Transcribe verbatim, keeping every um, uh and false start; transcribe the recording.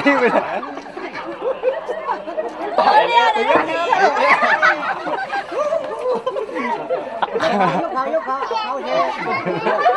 ทิ้งไปเลยเดี๋ยวเดี๋ยวเดี๋ยวยกเขายกเขาเขาเท